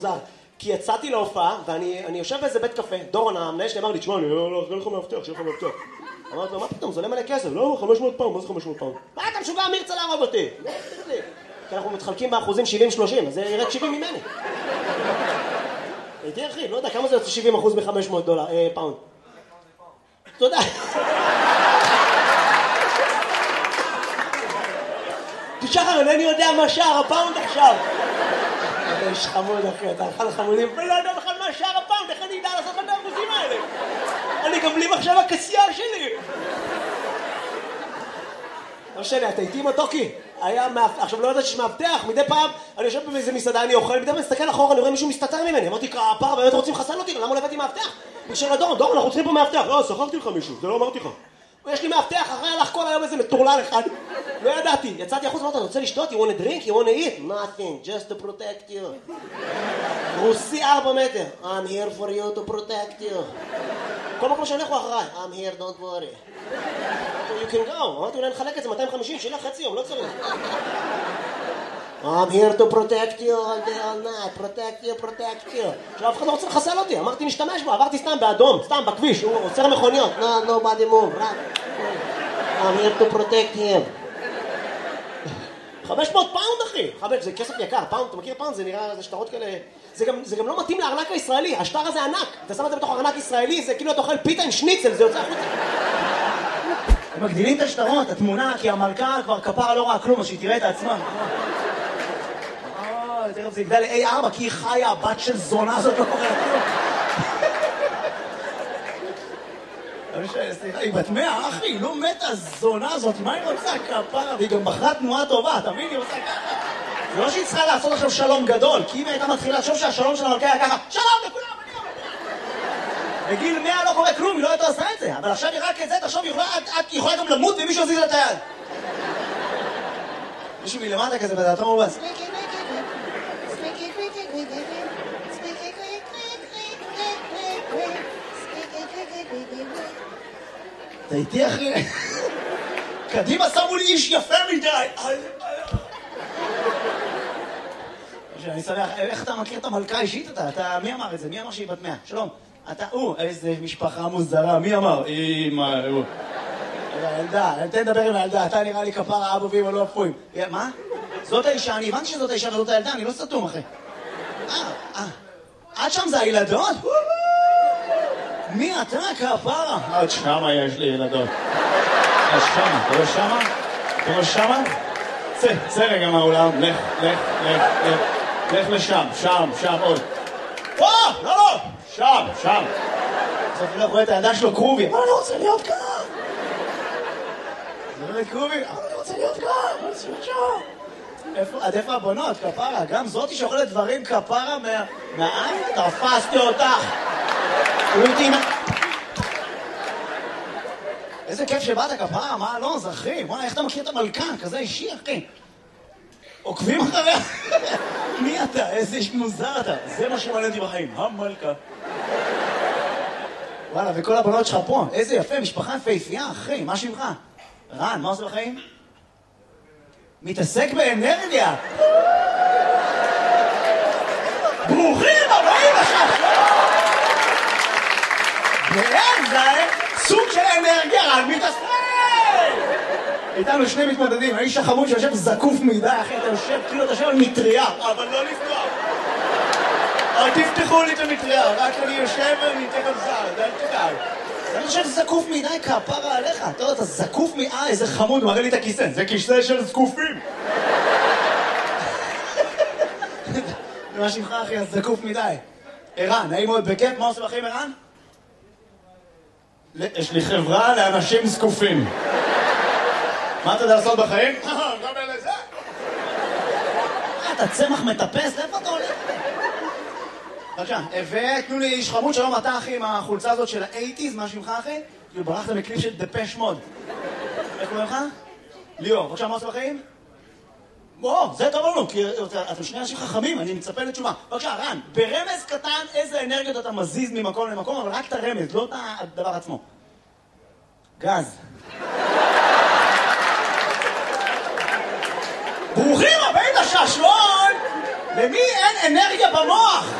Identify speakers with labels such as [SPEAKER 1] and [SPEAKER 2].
[SPEAKER 1] כי יצאתי להופעה, ואני יושב באיזה בית קפה, דורון המנהל שלי אמר לי, תשמע, אני לא לך מאבטח, שיהיה לך מאבטח. אמרתי לו, מה פתאום, זה עולה מלא כסף, לא, 500 פאונד, מה זה 500 פאונד? מה אתה משוגע, מי ירצה להרוג אותי? כי אנחנו מתחלקים באחוזים 70-30, אז זה ירד 70 ממני. הייתי אחי, לא יודע, כמה זה יוצא 70% מ-500 פאונד? תודה. תשחר, אינני יודע מה שער הפאונד עכשיו. אתה איש חמוד אחי, אתה אכל חמודים, ולא יודע בכלל מה שער הפאונד, איך אני אדע לעשות את האחוזים האלה? אני גם בלי מחשב הקסייה שלי. לא משנה, אתה איתי מתוקי? עכשיו לא יודעת שיש מאבטח, מדי פעם אני יושב באיזה מסעדה, אני אוכל, מדי פעם מסתכל אחורה, אני רואה מישהו מסתתר ממני, אמרתי, כפר, באמת רוצים לחסל אותי, למה לא הבאתי מאבטח? בקשר לדורון, דורון, אנחנו צריכים פה מאבטח. לא, שכרתי לך מישהו, זה לא אמרתי לך. יש לי מאבטח, אחרי הלך כל היום איזה מטורלל אחד. לא ידעתי, יצאתי החוץ, אמרת, אתה רוצה לשתות? You want a drink? You want to eat? Nothing, just to protect you. רוסי 4 מטר. I'm here for you to protect you. כל מקום שהולך הוא אחריי. I'm here, don't worry. You can go. אמרתי, אולי נחלק את זה 250, שילך חצי יום, לא צריך. I'm here to protect you all day, all night. Protect you, protect you. עכשיו, אף אחד לא רוצה לחסל אותי. אמרתי, נשתמש בו. עברתי סתם באדום, סתם בכביש. הוא עוצר מכוניות. No, nobody move. I'm here to protect him. 500 פאונד, אחי. זה כסף יקר. פאונד, אתה מכיר פאונד? זה נראה, זה שטרות כאלה. זה גם לא מתאים לארנק הישראלי. השטר הזה ענק. אתה שם את זה בתוך ארנק ישראלי, זה כאילו אתה אוכל פיתה עם שניצל, זה יוצא החוצה. הם מגדילים את השטרות, התמונה, כי המלכה כבר כפרה לא ראה כלום, אז שהיא תראה את עצמה. תראה, זה יגדל ל-A4, כי היא חיה, הבת של זונה הזאת לא קוראה כלום. סליחה, היא בת 100, אחי, היא לא מתה הזונה הזאת, מה היא רוצה כפרה? והיא גם בחרה תנועה טובה, תמיד היא רוצה ככה. זה לא שהיא צריכה לעשות עכשיו שלום גדול, כי אם הייתה מתחילה לחשוב שהשלום של המלכה היה ככה, שלום לכולם, אני אומר. בגיל 100 לא קורה כלום, היא לא הייתה עושה את זה, אבל עכשיו היא רק את זה, תחשוב, את יכולה גם למות ומישהו עזיז את היד. מישהו מלמטה כזה בדעתו מובס. אתה איתי אחי? קדימה שמו לי איש יפה מדי. אני שמח, איך אתה מכיר את המלכה האישית? מי אמר את זה? מי אמר שהיא בת 100? שלום. איזה משפחה מוזרה, מי אמר? ילדה, תן לדבר עם הילדה, אתה נראה לי כפרה אבו ואמא לא אפויים. מה? זאת האישה, אני הבנתי שזאת האישה וזאת הילדה, אני לא סתום אחי. עד שם זה הילדות? מי אתה כפרה? עד שמה יש לי ילדות. עד שמה, אתה רואה שמה? אתה רואה שמה? צא רגע מהאולם, לך לשם, שם עוד. לא, שם. בסוף אני לא רואה את הילדה שלו קרובי. אבל אני רוצה להיות כאן. זה באמת קרובי? אבל אני רוצה להיות כאן. עד איפה הבנות, כפרה? גם זאתי שאוכלת דברים כפרה מהעין? תפסתי אותך. איזה כיף שבאת כפרה, מה לא, זה אחי, וואי, איך אתה מכיר את המלכה, כזה אישי אחי. עוקבים אחריה. מי אתה? איזה איש מוזר אתה. זה מה שמעניין אותי בחיים, המלכה. וואלה, וכל הבנות שלך פה, איזה יפה, משפחה יפהפייה, אחי, מה שמך? רן, מה עושה בחיים? מתעסק באנרגיה. ברוכים הבאים לשם. ואין זה סוג של אנרגיה, רן מתעסק. איתנו שני מתמודדים, האיש החמוד שיושב זקוף מדי, אחי, אתה יושב כאילו אתה יושב על מטריה, אבל לא לפתוח. אל תפתחו לי את המטריה, רק אני יושב ואני אתן על זר, אל תדאג. אני חושב זקוף מדי כפרה עליך, אתה יודע, אתה זקוף מדי, איזה חמוד, מראה לי את הכיסא, זה כיסא של זקופים. מה שמך אחי, אז זקוף מדי. ערן, נעים מאוד בכיף, מה עושה בחיים ערן? יש לי חברה לאנשים זקופים. מה אתה יודע לעשות בחיים? גם אלה זה. אתה צמח מטפס, איפה אתה הולך? בבקשה, ותנו לי איש חמוד, שלום אתה אחי עם החולצה הזאת של ה-80's, מה שמך אחי? כאילו ברחת מקליפ של דפש מוד. איך קוראים לך? ליאור, בבקשה, מה עושה בחיים? זה טוב לנו, כי אתם שני אנשים חכמים, אני מצפה לתשובה. בבקשה, רן, ברמז קטן איזה אנרגיות אתה מזיז ממקום למקום, אבל רק את הרמז, לא את הדבר עצמו. גז. ברוכים הבאים לשעשועון! למי אין אנרגיה במוח?